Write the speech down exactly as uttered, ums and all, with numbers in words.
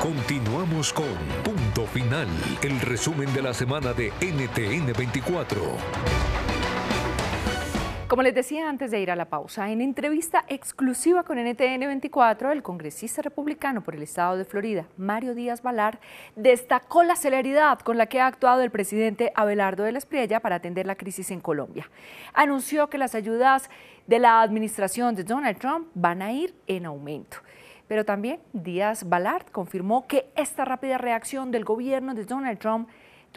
Continuamos con Punto Final, el resumen de la semana de N T N veinticuatro. Como les decía antes de ir a la pausa, en entrevista exclusiva con N T N veinticuatro, el congresista republicano por el estado de Florida, Mario Díaz-Balart, destacó la celeridad con la que ha actuado el presidente Abelardo de la Espriella para atender la crisis en Colombia. Anunció que las ayudas de la administración de Donald Trump van a ir en aumento. Pero también Díaz-Balart confirmó que esta rápida reacción del gobierno de Donald Trump